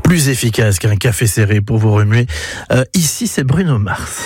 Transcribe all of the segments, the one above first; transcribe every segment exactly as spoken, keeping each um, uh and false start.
plus efficace qu'un café serré pour vous remuer. Euh, ici, c'est Bruno Mars.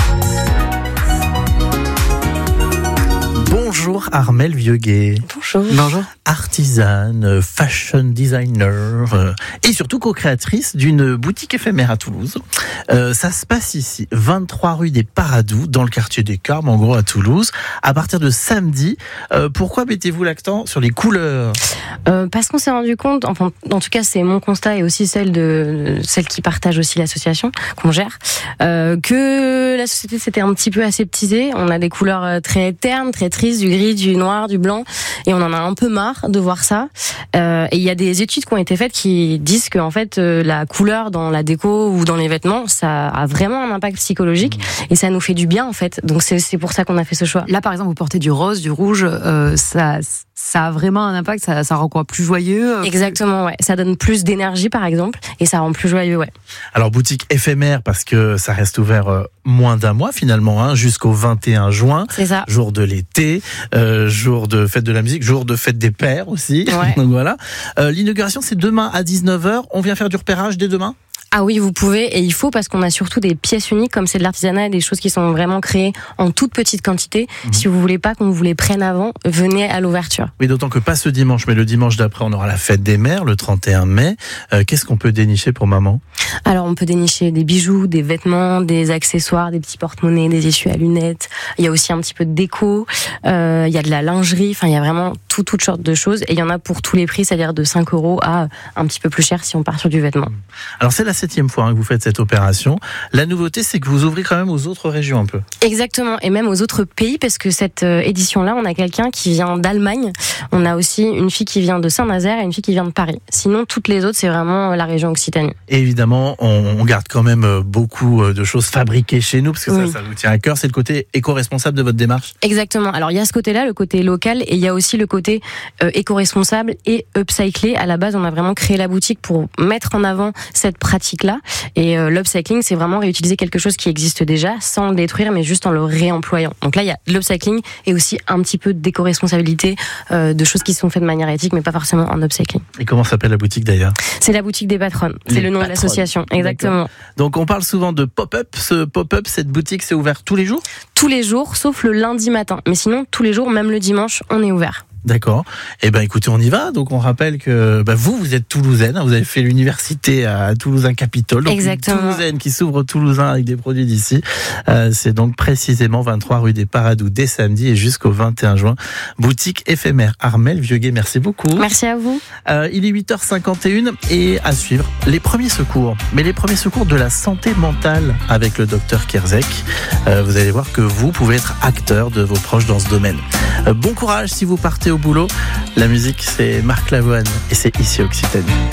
Bonjour Armelle Vieuguet. Bonjour. Bonjour. Artisane, fashion designer euh, et surtout co-créatrice d'une boutique éphémère à Toulouse. Euh, ça se passe ici, vingt-trois rue des Paradous, dans le quartier des Carmes, en gros à Toulouse. À partir de samedi, euh, pourquoi mettez-vous l'accent sur les couleurs ? euh, Parce qu'on s'est rendu compte, enfin, en tout cas c'est mon constat et aussi celle de celle qui partage aussi l'association qu'on gère, euh, que la société s'était un petit peu aseptisée. On a des couleurs très ternes, très tristes, du gris, du noir, du blanc, et on en a un peu marre de voir ça. Euh, et il y a des études qui ont été faites qui disent que en fait euh, la couleur dans la déco ou dans les vêtements, ça a vraiment un impact psychologique et ça nous fait du bien en fait. Donc c'est c'est pour ça qu'on a fait ce choix. Là par exemple vous portez du rose, du rouge, euh, ça ça a vraiment un impact, ça ça rend quoi, plus joyeux? Exactement, ouais. Ça donne plus d'énergie par exemple et ça rend plus joyeux, ouais. Alors boutique éphémère parce que ça reste ouvert euh, moins d'un mois finalement, hein, jusqu'au vingt et un juin. C'est ça. Jour de l'été, euh, jour de fête de la musique, jour de fête des pères aussi. Ouais. Donc voilà. Euh, l'inauguration c'est demain à dix-neuf heures. On vient faire du repérage dès demain ? Ah oui, vous pouvez, et il faut, parce qu'on a surtout des pièces uniques, comme c'est de l'artisanat, des choses qui sont vraiment créées en toute petite quantité. Mmh. Si vous voulez pas qu'on vous les prenne avant, venez à l'ouverture. Oui, d'autant que pas ce dimanche, mais le dimanche d'après, on aura la fête des mères, le trente et un mai. Euh, qu'est-ce qu'on peut dénicher pour maman ? Alors, on peut dénicher des bijoux, des vêtements, des accessoires, des petits porte-monnaies, des essuies à lunettes. Il y a aussi un petit peu de déco, euh, il y a de la lingerie, enfin, il y a vraiment tout, toutes sortes de choses. Et il y en a pour tous les prix, c'est-à-dire de cinq euros à un petit peu plus cher si on part sur du vêtement. Alors, c'est la septième fois hein, que vous faites cette opération. La nouveauté, c'est que vous ouvrez quand même aux autres régions un peu. Exactement, et même aux autres pays, parce que cette édition-là, on a quelqu'un qui vient d'Allemagne, on a aussi une fille qui vient de Saint-Nazaire et une fille qui vient de Paris. Sinon, toutes les autres, c'est vraiment la région Occitanie. Et évidemment, on, on garde quand même beaucoup de choses fabriquées chez nous, parce que oui. ça, ça vous tient à cœur. C'est le côté éco-responsable de votre démarche ? Exactement. Alors, il y a ce côté-là, le côté local, et il y a aussi le côté euh, éco-responsable et upcyclé. À la base, on a vraiment créé la boutique pour mettre en avant cette pratique-là. Et euh, l'upcycling, c'est vraiment réutiliser quelque chose qui existe déjà, sans le détruire, mais juste en le réemployant. Donc là, il y a l'upcycling et aussi un petit peu d'éco-responsabilité, euh, de choses qui sont faites de manière éthique, mais pas forcément en upcycling. Et comment s'appelle la boutique d'ailleurs ? C'est la boutique des patronnes. C'est Les le nom patronnes. de l'association. Exactement. D'accord. Donc on parle souvent de pop-up. Ce pop-up, cette boutique, c'est ouvert tous les jours ? Tous les jours, sauf le lundi matin. Mais sinon, tous les jours, même le dimanche, on est ouvert. D'accord. Eh ben, écoutez, on y va. Donc, on rappelle que bah, vous, vous êtes toulousaine. Vous avez fait l'université à Toulousain-Capitole. Donc, exactement. Une toulousaine qui s'ouvre au Toulousain avec des produits d'ici. Euh, c'est donc précisément vingt-trois rue des Paradous dès samedi et jusqu'au vingt et un juin. Boutique éphémère. Armelle Vieuguet, merci beaucoup. Merci à vous. Euh, il est huit heures cinquante et une et à suivre les premiers secours. Mais les premiers secours de la santé mentale avec le docteur Kierzek. Euh, vous allez voir que vous pouvez être acteur de vos proches dans ce domaine. Euh, bon courage si vous partez au boulot. La musique, c'est Marc Lavoine et c'est ici Occitanie.